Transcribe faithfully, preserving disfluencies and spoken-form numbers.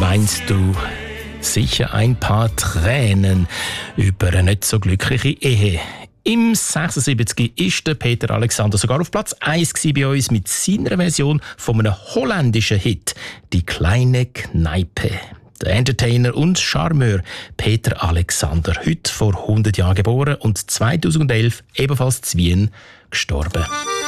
weinst du sicher ein paar Tränen über eine nicht so glückliche Ehe. Im sechsundsiebzig ist der Peter Alexander sogar auf Platz eins bei uns mit seiner Version von einem holländischen Hit, «Die kleine Kneipe». Der Entertainer und Charmeur Peter Alexander, heute vor hundert Jahren geboren und zweitausendelf ebenfalls in Wien gestorben.